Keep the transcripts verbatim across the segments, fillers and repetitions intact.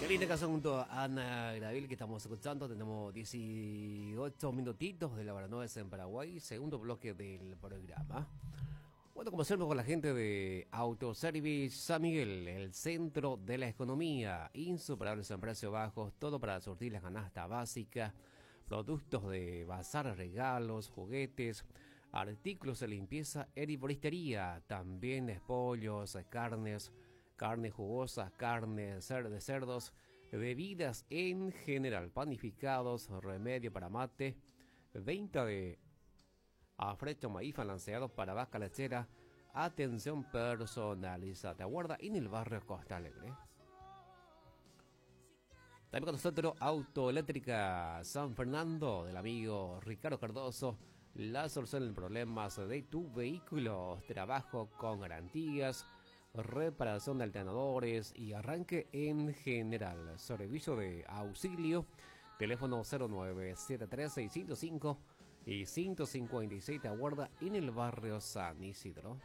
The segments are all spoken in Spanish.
Qué linda canción junto a Ana Gravil que estamos escuchando. Tenemos dieciocho minutitos de la hora nueve en Paraguay, segundo bloque del programa. Bueno, como siempre con la gente de Autoservice San Miguel, el centro de la economía, insuperables en precios bajos, todo para surtir la canasta básica, productos de bazar, regalos, juguetes, artículos de limpieza, herboristería, también espollos, carnes, carne jugosa, carne de cerdos, bebidas en general, panificados, remedio para mate, venta de afrecho maíz balanceado para vaca lechera, atención personalizada. Te aguarda en el barrio Costa Alegre. También con nosotros Autoeléctrica San Fernando del amigo Ricardo Cardoso, la solución de problemas de tu vehículo, trabajo con garantías, reparación de alternadores y arranque en general. Servicio de auxilio, teléfono cero nueve siete tres seis cero cinco y ciento cincuenta y seis, te aguarda en el barrio San Isidro.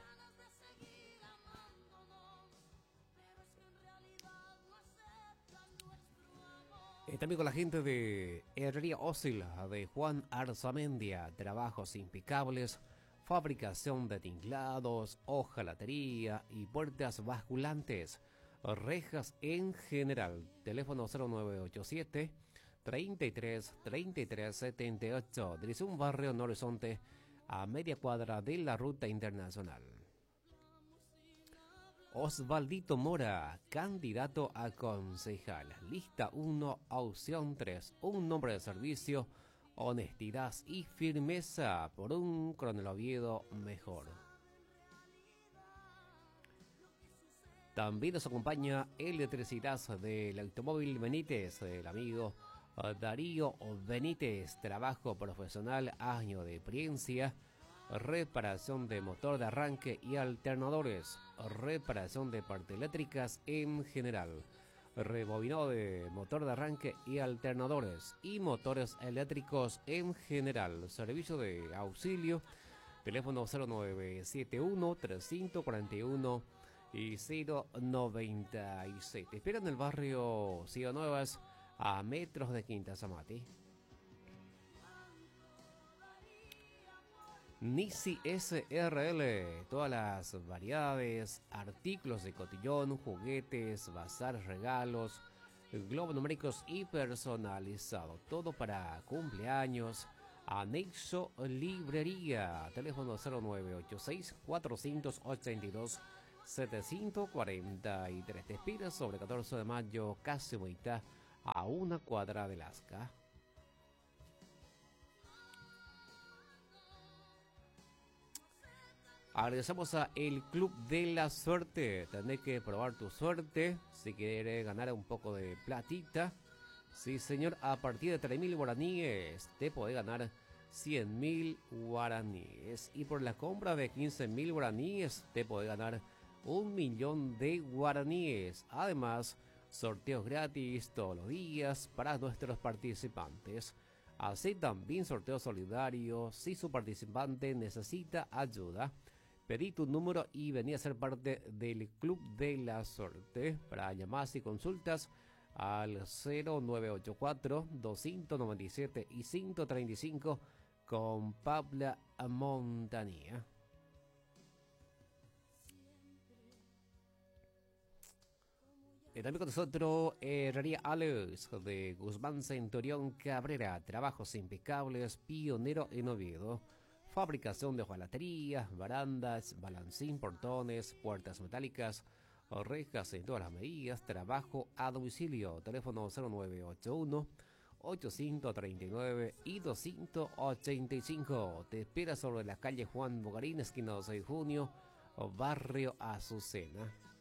Eh, también con la gente de Herrería Ósil de Juan Arzamendia, trabajos impecables, fabricación de tinklados, hojalatería y puertas basculantes, rejas en general. Teléfono cero nueve ocho siete treinta y tres treinta y tres setenta y ocho. Dirección Barrio Horizonte, a media cuadra de la Ruta Internacional. Osvaldito Mora, candidato a concejal. Lista uno, opción tres. Un nombre de servicio, honestidad y firmeza por un Coronel Oviedo mejor. También nos acompaña Electricidad del Automóvil Benítez, el amigo Darío Benítez. Trabajo profesional, año de experiencia, reparación de motor de arranque y alternadores, reparación de partes eléctricas en general, rebobinado de motor de arranque y alternadores y motores eléctricos en general. Servicio de auxilio, teléfono cero nueve siete uno tres cuatro uno y cero noventa y seis. Te esperan en el barrio Ciudad Nuevas, a metros de Quinta Zamati. Nisi S R L, todas las variedades, artículos de cotillón, juguetes, bazar, regalos, globos numéricos y personalizado, todo para cumpleaños. Anexo Librería, teléfono cero nueve ocho seis cuatro ocho dos siete cuatro tres. Te espera sobre catorce de mayo, casi mitad, a una cuadra de Lasca. Agradecemos a el Club de la Suerte. Tenés que probar tu suerte si quieres ganar un poco de platita. Sí, señor, a partir de tres mil guaraníes te podés ganar cien mil guaraníes. Y por la compra de quince mil guaraníes te podés ganar un millón de guaraníes. Además, sorteos gratis todos los días para nuestros participantes. Así también sorteo solidario si su participante necesita ayuda. Pedí tu número y vení a ser parte del Club de la Suerte. Para llamadas y consultas al cero nueve ocho cuatro dos nueve siete y ciento treinta y cinco con Pabla Montanía. Y también con nosotros Herrería Alex de Guzmán Centurión Cabrera. Trabajos impecables, pionero en Oviedo. Fabricación de hojalatería, barandas, balancín, portones, puertas metálicas, rejas en todas las medidas. Trabajo a domicilio. Teléfono cero nueve ocho uno ocho tres nueve y dos ochenta y cinco. Te espera sobre la calle Juan Bogarín, esquina doce de junio, barrio Azucena.